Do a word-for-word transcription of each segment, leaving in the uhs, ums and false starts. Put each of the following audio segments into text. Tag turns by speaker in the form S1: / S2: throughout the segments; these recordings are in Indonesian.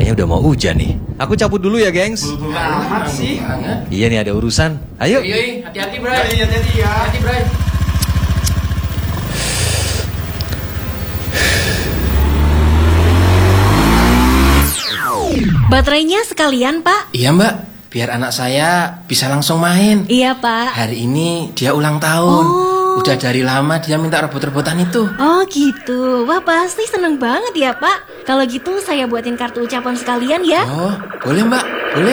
S1: kayaknya udah mau hujan nih. Aku cabut dulu ya, gengs.
S2: Amat sih.
S1: Iya nih, ada urusan. Ayo.
S2: Iya, hati-hati, Bray. Hati-hati ya. Hati, Bray.
S3: Baterainya sekalian, Pak.
S2: Iya, Mbak. Biar anak saya bisa langsung main.
S3: Iya, Pak.
S2: Hari ini dia ulang tahun.
S3: Oh.
S2: Udah dari lama dia minta rebut-rebutan itu.
S3: Oh gitu. Wah, pasti seneng banget ya, Pak. Kalau gitu saya buatin kartu ucapan sekalian ya.
S2: Oh, boleh, Mbak. Boleh.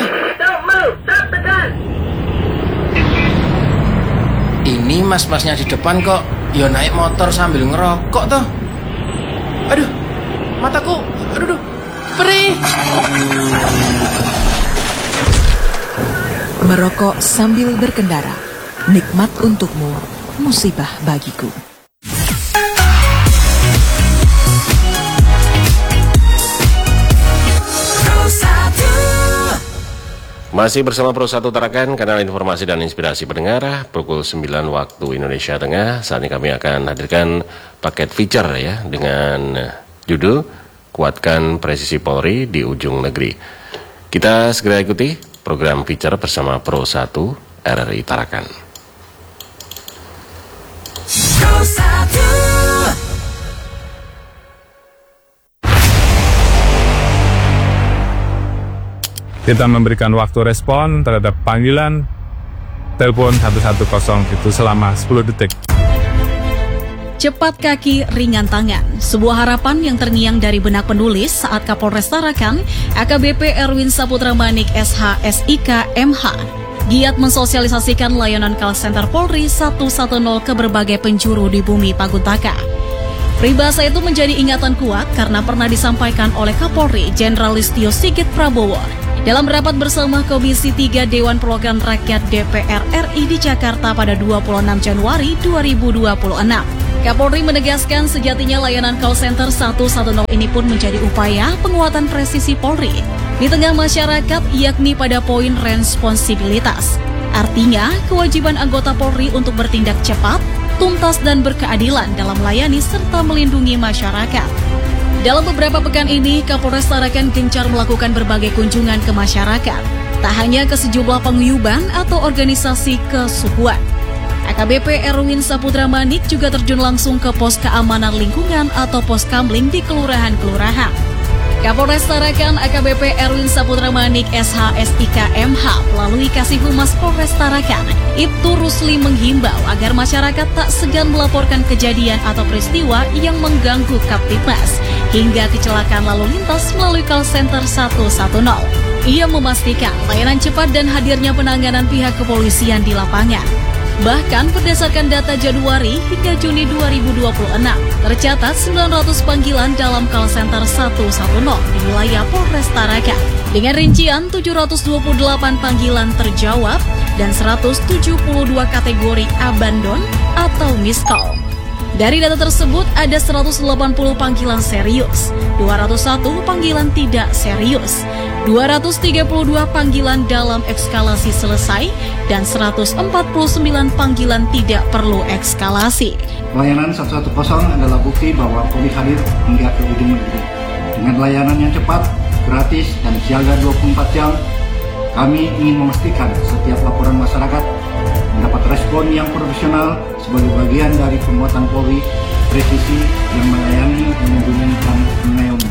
S2: Ini mas-masnya di depan kok yo naik motor sambil ngerokok toh. Aduh, mataku. Aduh, aduh. Perih.
S4: Merokok sambil berkendara, nikmat untukmu, musibah bagiku.
S5: Masih bersama Pro satu Tarakan, kanal informasi dan inspirasi pendengar. Pukul sembilan waktu Indonesia Tengah. Saat ini kami akan hadirkan paket feature ya dengan judul Kuatkan Presisi Polri di Ujung Negeri. Kita segera ikuti program feature bersama Pro satu R R I Tarakan. Pro satu.
S6: Kita memberikan waktu respon terhadap panggilan telepon satu satu nol itu selama sepuluh detik.
S7: Cepat kaki, ringan tangan. Sebuah harapan yang terngiang dari benak penulis saat Kapolres Tarakan, A K B P Erwin Saputra Manik S H S I K M H, giat mensosialisasikan layanan call center Polri satu satu nol ke berbagai penjuru di bumi Paguntaka. Peribahasa itu menjadi ingatan kuat karena pernah disampaikan oleh Kapolri Jenderal Listio Sigit Prabowo dalam rapat bersama Komisi tiga Dewan Perwakilan Rakyat D P R R I di Jakarta pada dua puluh enam Januari dua ribu dua puluh enam. Kapolri menegaskan sejatinya layanan call center satu satu nol ini pun menjadi upaya penguatan presisi Polri di tengah masyarakat, yakni pada poin responsibilitas. Artinya, kewajiban anggota Polri untuk bertindak cepat, tuntas dan berkeadilan dalam melayani serta melindungi masyarakat. Dalam beberapa pekan ini, Kapolres Tarakan gencar melakukan berbagai kunjungan ke masyarakat, tak hanya ke sejumlah paguyuban atau organisasi kesukuan. A K B P Erwin Saputra Manik juga terjun langsung ke pos keamanan lingkungan atau pos kamling di kelurahan-kelurahan. Kapolres Tarakan A K B P Erwin Saputra Manik S H S I K M H melalui Kasih Humas Polres Tarakan, Ibtu Rusli menghimbau agar masyarakat tak segan melaporkan kejadian atau peristiwa yang mengganggu Kaptipmas hingga kecelakaan lalu lintas melalui call center satu satu nol. Ia memastikan layanan cepat dan hadirnya penanganan pihak kepolisian di lapangan. Bahkan berdasarkan data Januari hingga Juni dua ribu dua puluh enam, tercatat sembilan ratus panggilan dalam call center satu satu nol di wilayah Polres Tarakan. Dengan rincian tujuh ratus dua puluh delapan panggilan terjawab dan seratus tujuh puluh dua kategori abandon atau miss call. Dari data tersebut ada seratus delapan puluh panggilan serius, dua ratus satu panggilan tidak serius, dua ratus tiga puluh dua panggilan dalam ekskalasi selesai, dan seratus empat puluh sembilan panggilan tidak perlu ekskalasi.
S8: Layanan satu satu nol adalah bukti bahwa Polri hadir hingga ke ujung negeri. Dengan layanan yang cepat, gratis, dan siaga dua puluh empat jam, kami ingin memastikan setiap laporan masyarakat mendapat respon yang profesional sebagai bagian dari penguatan Polri, presisi yang melayani, melindungi, dan mengayomi.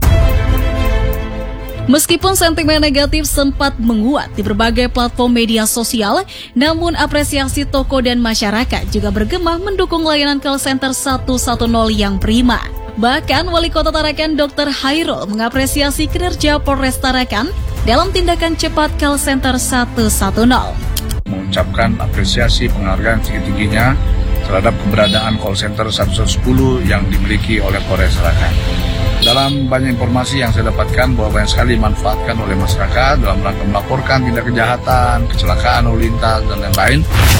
S7: Meskipun sentimen negatif sempat menguat di berbagai platform media sosial, namun apresiasi toko dan masyarakat juga bergema mendukung layanan call center satu satu nol yang prima. Bahkan Wali Kota Tarakan Doktor Hairul mengapresiasi kinerja Polres Tarakan dalam tindakan cepat call center satu satu nol.
S6: Mengucapkan apresiasi penghargaan tinggi-tingginya terhadap keberadaan call center satu satu nol yang dimiliki oleh Polres Tarakan. Dalam banyak informasi yang saya dapatkan bahwa banyak sekali dimanfaatkan oleh masyarakat dalam rangka melaporkan tindak kejahatan, kecelakaan lalu lintas, dan lain-lain.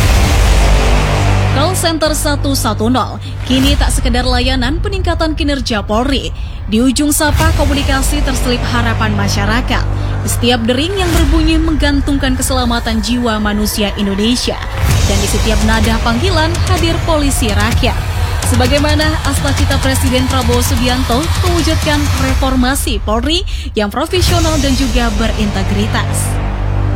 S7: Call Center satu satu nol kini tak sekedar layanan peningkatan kinerja Polri. Di ujung sapa komunikasi terselip harapan masyarakat. Setiap dering yang berbunyi menggantungkan keselamatan jiwa manusia Indonesia. Dan di setiap nada panggilan hadir polisi rakyat. Sebagaimana cita Presiden Prabowo Subianto mewujudkan reformasi Polri yang profesional dan juga berintegritas.